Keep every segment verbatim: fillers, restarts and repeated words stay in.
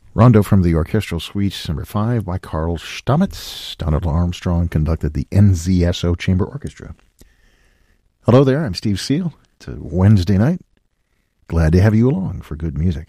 Rondo from the Orchestral Suite, number five, by Carl Stamitz. Donald Armstrong conducted the N Z S O Chamber Orchestra. Hello there, I'm Steve Seal. It's a Wednesday night. Glad to have you along for good music.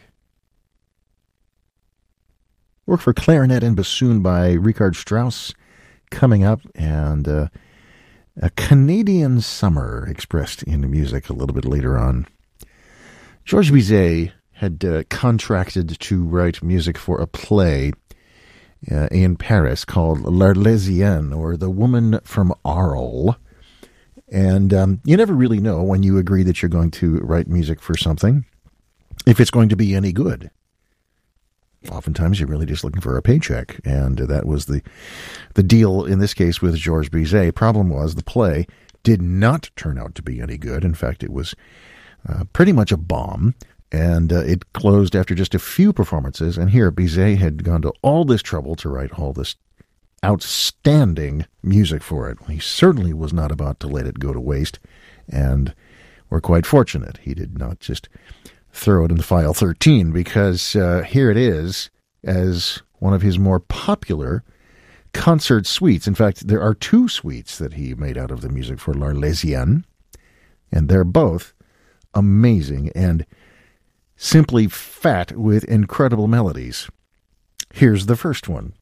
Work for clarinet and bassoon by Richard Strauss coming up, and uh, a Canadian summer expressed in music a little bit later on. Georges Bizet had uh, contracted to write music for a play uh, in Paris called L'Arlésienne, or The Woman from Arles. And um, you never really know when you agree that you're going to write music for something, if it's going to be any good. Oftentimes you're really just looking for a paycheck, and that was the the deal in this case with Georges Bizet. Problem was the play did not turn out to be any good. In fact, it was uh, pretty much a bomb. And uh, it closed after just a few performances. And here, Bizet had gone to all this trouble to write all this outstanding music for it. He certainly was not about to let it go to waste. And we're quite fortunate he did not just throw it in the file thirteen, because uh, here it is as one of his more popular concert suites. In fact, there are two suites that he made out of the music for L'Arlésienne. And they're both amazing and simply fat with incredible melodies. Here's the first one.